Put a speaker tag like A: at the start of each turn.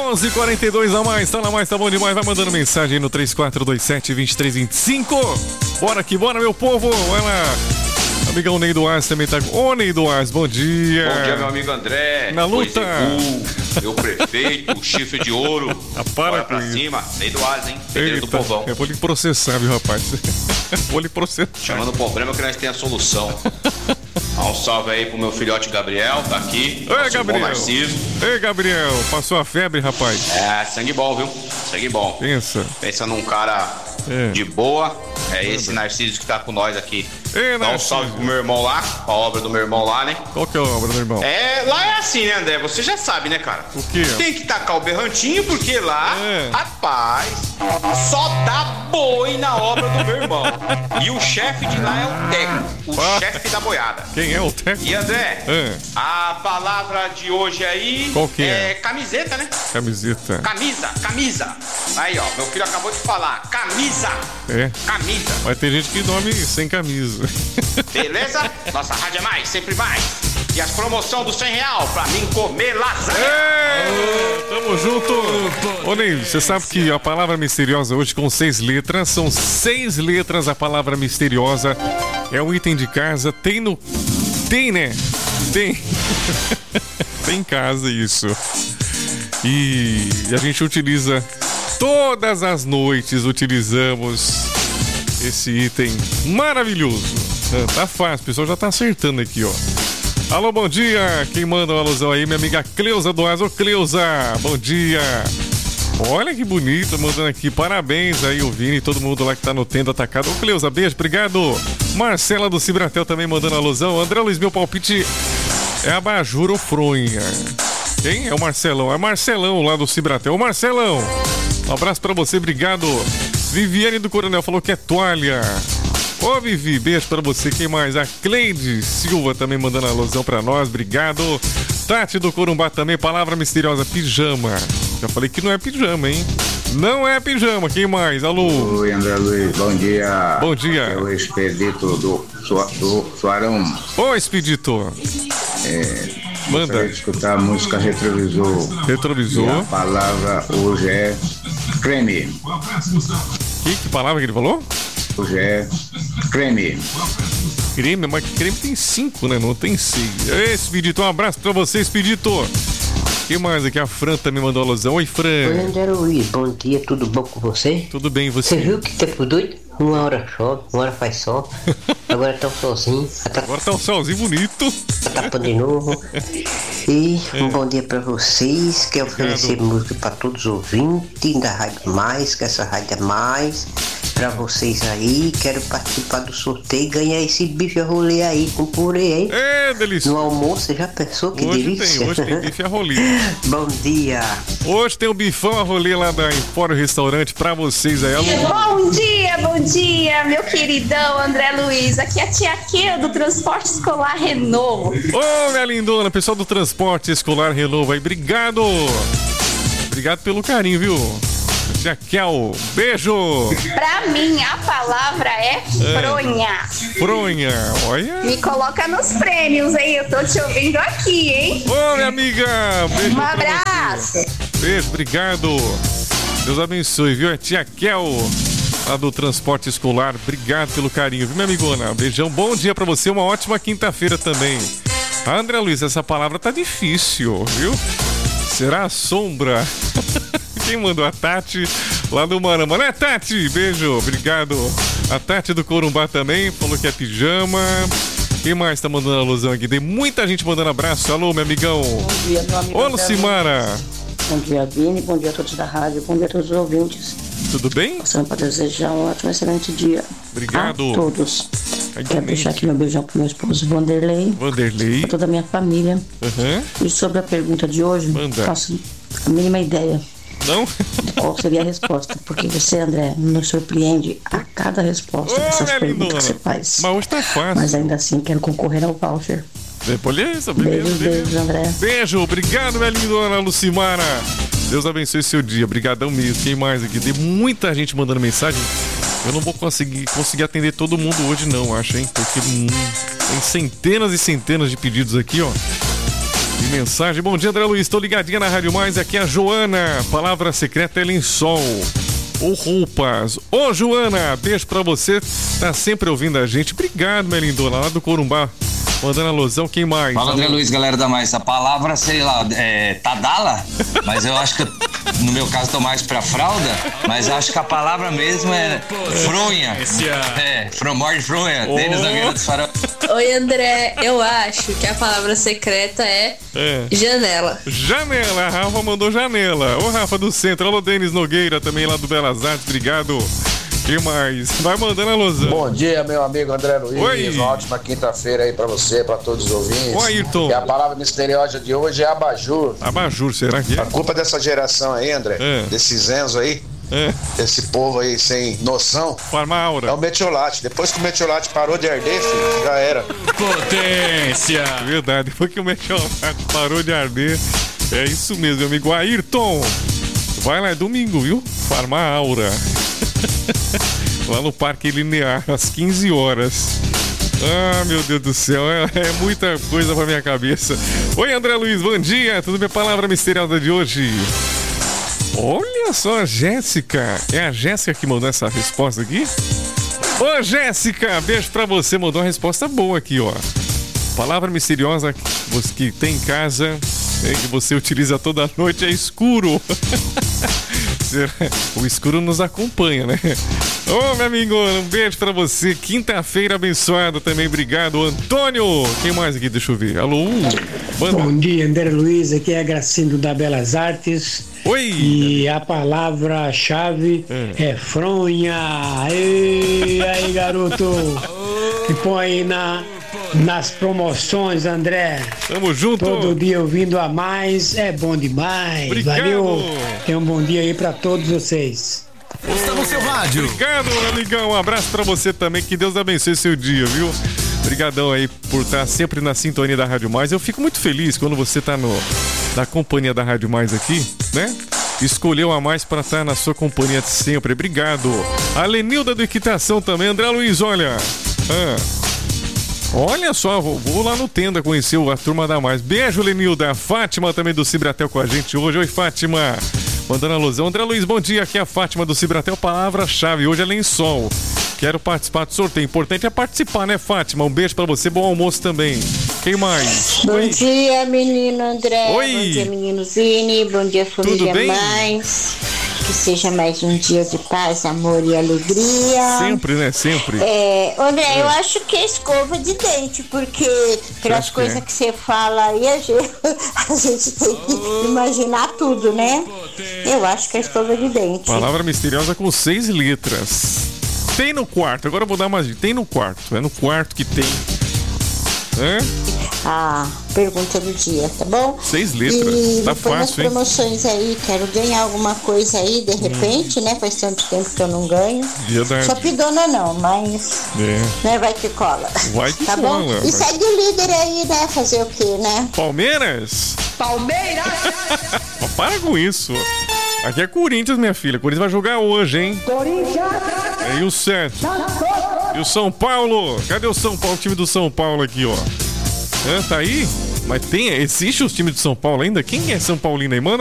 A: 11:42 a mais, tá na mais, tá bom demais. Vai mandando mensagem aí no 3427-2325. Bora que bora, meu povo. Vai lá. Amigão Ney Duarte também tá. Ô, Ney Duarte, bom dia.
B: Bom dia, meu amigo André.
A: Na luta.
B: Meu prefeito, o chifre de ouro.
A: Para
B: pra
A: isso.
B: cima. Ney Duarte, hein? Pedreiro do povão.
A: Eu vou lhe processar, viu, rapaz? Vou lhe processar.
B: Chamando o problema que nós temos a solução. Um salve aí pro meu filhote Gabriel, tá aqui.
A: Ei, Gabriel. Ei, Gabriel, passou a febre, rapaz.
B: É, sangue bom, viu? Sangue bom.
A: Pensa
B: num cara de boa. É esse Narciso que tá com nós aqui.
A: Ei,
B: dá um salve pro meu irmão lá, pra obra do meu irmão lá, né?
A: Qual que é a obra do irmão?
B: Lá é assim, né, André? Você já sabe, né, cara?
A: O quê?
B: Tem que tacar o berrantinho, porque lá, rapaz, só dá boi na obra do meu irmão. E o chefe de lá é o técnico, o chefe da boiada.
A: Quem é o técnico?
B: E André, a palavra de hoje aí
A: qual que é?
B: Camiseta, né?
A: Camiseta.
B: Camisa. Aí, ó, meu filho acabou de falar, camisa. Camisa.
A: Mas tem gente que dorme sem camisa.
B: Beleza? Nossa rádio é mais, sempre mais. E as promoções do R$100 pra mim comer lasanha.
A: Tamo junto. Ô Ney, você sabe que a palavra misteriosa hoje com 6 letras, são 6 letras a palavra misteriosa. É um item de casa, tem, né? Tem. Tem em casa isso. E a gente utiliza todas as noites, utilizamos esse item maravilhoso. Tá fácil, o pessoal já tá acertando aqui, ó. Alô, bom dia. Quem manda uma alusão aí? Minha amiga Cleusa Duarte. Ô, Cleusa, bom dia. Olha que bonito, mandando aqui. Parabéns aí, o Vini e todo mundo lá que tá no Tenda Atacado. Ô, Cleusa, beijo, obrigado. Marcela do Cibratel também mandando alusão. André Luiz, meu palpite é abajur ou fronha. Quem? É o Marcelão. É Marcelão lá do Cibratel. Ô, Marcelão, um abraço pra você, obrigado. Viviane do Coronel falou que é toalha. Ô, Vivi, beijo pra você. Quem mais? A Cleide Silva também mandando alusão pra nós, obrigado. Tati do Corumbá também, palavra misteriosa, pijama. Já falei que não é pijama, hein? Não é pijama, quem mais? Alô?
C: Oi, André Luiz, bom dia.
A: Bom dia.
C: É o Expedito do Suarão.
A: Ô, Expedito. Manda.
C: Escutar a música Retrovisor.
A: Retrovisor.
C: E a palavra hoje é creme.
A: Que palavra que ele falou?
C: Hoje é creme.
A: Creme, mas creme tem 5, né? Não tem 6. Expedito, um abraço pra você, Expedito. Quem mais aqui? A Fran também mandou alusão. Oi, Fran.
D: Oi, André Luiz, bom dia, tudo bom com você?
A: Tudo bem, e você?
D: Você viu que tempo doido? Uma hora chove, uma hora faz sol. Agora tá um solzinho.
A: Agora tá um solzinho bonito.
D: Tá tapando de novo. E um bom dia pra vocês. Quero oferecer música pra todos os ouvintes da Rádio Mais, que essa rádio é mais. Pra vocês aí, quero participar do sorteio e ganhar esse bife a rolê aí com purê, hein?
A: É, delícia.
D: No almoço, você já pensou que delícia?
A: Hoje tem bife a rolê.
D: Bom dia.
A: Hoje tem o bifão a rolê lá da Empório Restaurante pra vocês aí.
E: Bom dia, meu queridão André Luiz. Aqui é a tia Keu do Transporte Escolar Renovo.
A: Ô, minha lindona, pessoal do Transporte Escolar Renovo aí, obrigado. Obrigado pelo carinho, viu? Tia Kel, beijo!
E: Pra mim, a palavra é fronha.
A: Fronha, olha.
E: Me coloca nos prêmios, hein? Eu tô te ouvindo aqui, hein?
A: Ô, minha amiga, beijo.
E: Um abraço.
A: Beijo, obrigado. Deus abençoe, viu? É tia Kel, lá do Transporte Escolar. Obrigado pelo carinho, viu, minha amigona? Beijão, bom dia pra você, uma ótima quinta-feira também. André Luiz, essa palavra tá difícil, viu? Será a sombra? Quem mandou? A Tati, lá do Marama, né, Tati? Beijo, obrigado. A Tati do Corumbá também, falou que é pijama. Quem mais tá mandando alusão aqui? Tem muita gente mandando abraço. Alô, meu amigão.
F: Bom dia, meu amigo.
A: Ô, Lucimara.
F: Bom dia, Vini. Bom dia a todos da rádio. Bom dia a todos os ouvintes.
A: Tudo bem?
F: Passando para desejar um ótimo, excelente dia.
A: Obrigado.
F: A todos. Quero deixar aqui meu beijão pro meu esposo Vanderlei.
A: Vanderlei.
F: Para toda a minha família. E sobre a pergunta de hoje, faço a mínima ideia.
A: Não?
F: Qual seria a resposta? Porque você, André, nos surpreende a cada resposta dessas perguntas que você faz.
A: Mas hoje tá fácil.
F: Mas ainda assim, quero concorrer ao voucher.
A: Beleza,
F: beijo, André.
A: Beijo, obrigado, minha lindona Lucimara. Deus abençoe seu dia, obrigadão mesmo. Quem mais aqui? Tem muita gente mandando mensagem. Eu não vou conseguir atender todo mundo hoje não, acho, hein? Porque tem centenas e centenas de pedidos aqui, ó. E mensagem, bom dia, André Luiz, estou ligadinha na Rádio Mais, aqui é a Joana, palavra secreta é lençol ou roupas. Ô, Joana, beijo pra você, tá sempre ouvindo a gente. Obrigado, minha lindona, lá do Corumbá. Mandando alusão, quem mais?
G: Fala, André Luiz, galera da Mais. A palavra, sei lá, é Tadala, mas eu acho que, no meu caso, tô mais pra fralda, mas acho que a palavra mesmo é fronha. Morde fronha. Tênis da Guerra dos Farol.
H: Oi, André, eu acho que a palavra secreta é janela.
A: Janela, a Rafa mandou janela. Ô, Rafa do Centro, alô, Denis Nogueira, também lá do Belas Artes, obrigado. Que mais? Vai mandando a alusão.
I: Bom dia, meu amigo André Luiz.
A: Oi.
I: Uma ótima quinta-feira aí pra você, pra todos os ouvintes.
A: Ô, Ayrton.
I: E a palavra misteriosa de hoje é abajur.
A: Abajur, será que é?
I: A culpa dessa geração aí, André, desses Enzo aí, desse povo aí sem noção,
A: Farmaura.
I: é o metiolate. Depois que o metiolate parou de arder, filho, já era.
A: Potência! Verdade, depois que o metiolate parou de arder, é isso mesmo, meu amigo Ayrton. Vai lá, é domingo, viu? Farmaura. Lá no Parque Linear, às 15 horas. Ah, meu Deus do céu, é muita coisa pra minha cabeça. Oi, André Luiz, bom dia. Tudo bem? Palavra misteriosa de hoje. Olha só, a Jéssica. É a Jéssica que mandou essa resposta aqui? Ô, Jéssica, beijo pra você. Mandou uma resposta boa aqui, ó. Palavra misteriosa que tem em casa, que você utiliza toda noite, é escuro. O escuro nos acompanha, né? Ô, meu amigo, um beijo pra você. Quinta-feira abençoada também, obrigado. Antônio, quem mais aqui? Deixa eu ver. Alô?
J: Bom dia, André Luiz, aqui é Gracindo da Belas Artes.
A: Oi!
J: E a palavra-chave é fronha. E aí, garoto? Que põe nas promoções, André.
A: Tamo junto.
J: Todo dia ouvindo a Mais é bom demais.
A: Obrigado.
J: Valeu. Tenha um bom dia aí pra todos vocês.
K: Está no seu rádio.
A: Obrigado, meu amigão. Um abraço pra você também. Que Deus abençoe seu dia, viu? Obrigadão aí por estar sempre na sintonia da Rádio Mais. Eu fico muito feliz quando você tá na companhia da Rádio Mais aqui, né? Escolheu a Mais para estar na sua companhia sempre. Obrigado. A Lenilda do Equitação também. André Luiz, olha. Olha só, vou lá no Tenda conhecer a turma da Mais. Beijo, Lenilda. A Fátima também do Cibratel com a gente hoje. Oi, Fátima. Mandando alusão. André Luiz, bom dia. Aqui é a Fátima do Cibratel. Palavra-chave. Hoje é lençol. Quero participar do sorteio. Importante é participar, né, Fátima? Um beijo pra você. Bom almoço também. Quem mais?
L: Bom dia, menino André.
A: Oi.
L: Bom dia, menino Vini. Bom dia, família
A: Tudo bem?
L: Mais. Que seja mais um dia de paz, amor e alegria.
A: Sempre, né? Sempre.
L: André, eu acho que é escova de dente, porque pelas coisas que você fala aí, a gente tem que imaginar tudo, né? Eu acho que é escova de dente.
A: Palavra misteriosa com 6 letras. Tem no quarto. Agora eu vou dar uma dica. Tem no quarto. É no quarto que tem.
L: A pergunta do dia, tá bom?
A: 6 letras.
L: E
A: Tá
L: depois nas
A: fácil, hein?
L: promoções aí, quero ganhar alguma coisa aí, de repente, né? Faz tanto tempo que eu não ganho.
A: Verdade.
L: Só pidona não, mas né, vai que cola.
A: Vai que
L: tá
A: cola,
L: bom? E
A: mas-
L: segue o líder aí, né? Fazer o quê, né?
A: Palmeiras?
L: Palmeiras!
A: Para com isso. Aqui é Corinthians, minha filha. Corinthians vai jogar hoje, hein? E o 7. E o São Paulo? Cadê o São Paulo? O time do São Paulo aqui, ó. Tá aí? Mas existe os times do São Paulo ainda? Quem é São Paulino aí? Manda